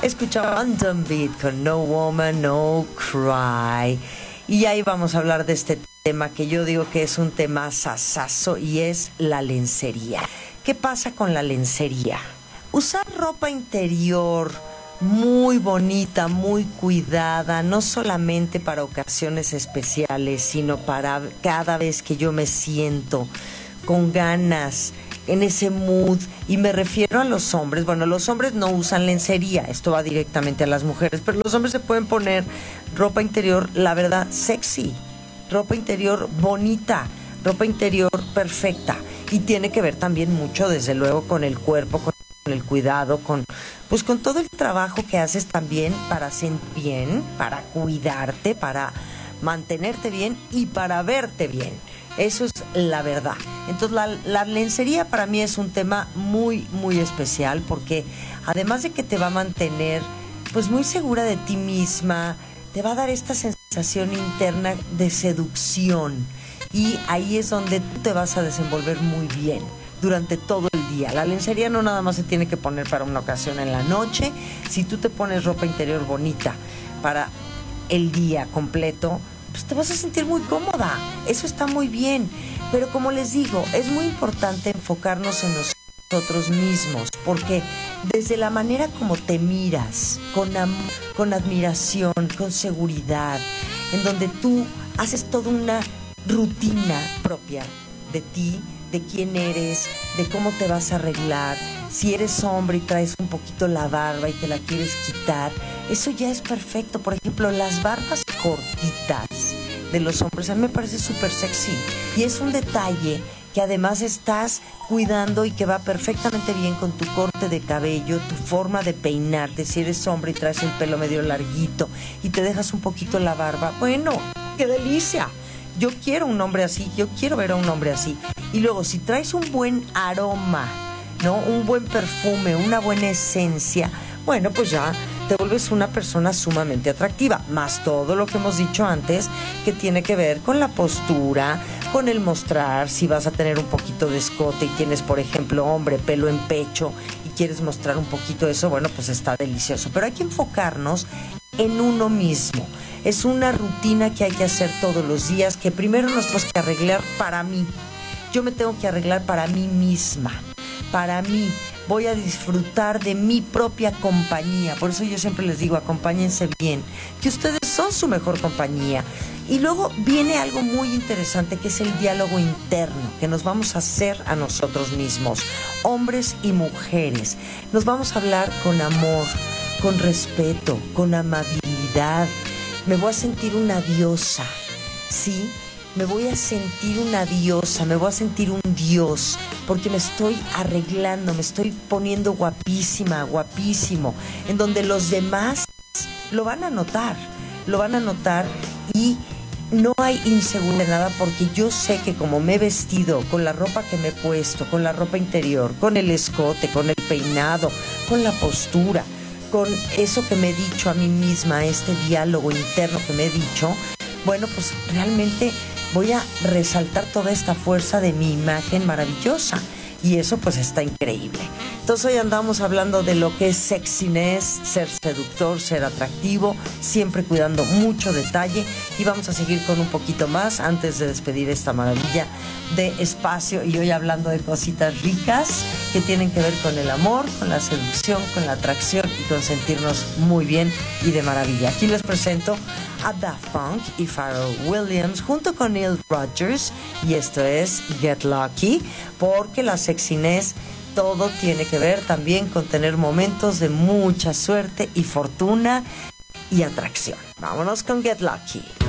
Escuchaba London Beat con No Woman, No Cry. Y ahí vamos a hablar de este tema que yo digo que es un tema sasazo y es la lencería. ¿Qué pasa con la lencería? Usar ropa interior muy bonita, muy cuidada, no solamente para ocasiones especiales, sino para cada vez que yo me siento con ganas, en ese mood, y me refiero a los hombres. Bueno, los hombres no usan lencería, esto va directamente a las mujeres, pero los hombres se pueden poner ropa interior, la verdad, sexy, ropa interior bonita, ropa interior perfecta, y tiene que ver también mucho, desde luego, con el cuerpo, con el cuidado, con todo el trabajo que haces también para sentir bien, para cuidarte, para mantenerte bien y para verte bien. Eso es la verdad. Entonces la lencería para mí es un tema muy, muy especial, porque además de que te va a mantener pues muy segura de ti misma, te va a dar esta sensación interna de seducción, y ahí es donde tú te vas a desenvolver muy bien durante todo el día. La lencería no nada más se tiene que poner para una ocasión en la noche. Si tú te pones ropa interior bonita para el día completo, pues te vas a sentir muy cómoda. Eso está muy bien. Pero como les digo, es muy importante enfocarnos en nosotros mismos, porque desde la manera como te miras, con admiración, con seguridad, en donde tú haces toda una rutina propia de ti, de quién eres, de cómo te vas a arreglar. Si eres hombre y traes un poquito la barba y te la quieres quitar, eso ya es perfecto. Por ejemplo, las barbas cortitas de los hombres a mí me parece súper sexy, y es un detalle que además estás cuidando y que va perfectamente bien con tu corte de cabello, tu forma de peinarte. Si eres hombre y traes el pelo medio larguito y te dejas un poquito la barba, bueno, ¡qué delicia! Yo quiero un hombre así, yo quiero ver a un hombre así. Y luego, si traes un buen aroma, ¿no? Un buen perfume, una buena esencia, bueno, pues ya te vuelves una persona sumamente atractiva. Más todo lo que hemos dicho antes, que tiene que ver con la postura, con el mostrar. Si vas a tener un poquito de escote y tienes, por ejemplo, hombre, pelo en pecho y quieres mostrar un poquito de eso, bueno, pues está delicioso. Pero hay que enfocarnos en uno mismo. Es una rutina que hay que hacer todos los días, que primero nos tenemos que arreglar para mí. Yo me tengo que arreglar para mí misma, para mí. Voy a disfrutar de mi propia compañía. Por eso yo siempre les digo, acompáñense bien, que ustedes son su mejor compañía. Y luego viene algo muy interesante, que es el diálogo interno que nos vamos a hacer a nosotros mismos, hombres y mujeres. Nos vamos a hablar con amor, con respeto, con amabilidad. Me voy a sentir una diosa, ¿sí? Me voy a sentir una diosa, me voy a sentir un dios, porque me estoy arreglando, me estoy poniendo guapísima, guapísimo, en donde los demás lo van a notar, y no hay inseguridad de nada, porque yo sé que como me he vestido, con la ropa que me he puesto, con la ropa interior, con el escote, con el peinado, con la postura, con eso que me he dicho a mí misma, este diálogo interno que me he dicho, bueno, pues realmente voy a resaltar toda esta fuerza de mi imagen maravillosa, y eso pues está increíble. Entonces hoy andamos hablando de lo que es sexiness, ser seductor, ser atractivo, siempre cuidando mucho detalle, y vamos a seguir con un poquito más antes de despedir esta maravilla de espacio, y hoy hablando de cositas ricas que tienen que ver con el amor, con la seducción, con la atracción y con sentirnos muy bien y de maravilla. Aquí les presento a Daft Punk y Pharrell Williams junto con Neil Rogers, y esto es Get Lucky, porque la sexiness todo tiene que ver también con tener momentos de mucha suerte y fortuna y atracción. Vámonos con Get Lucky.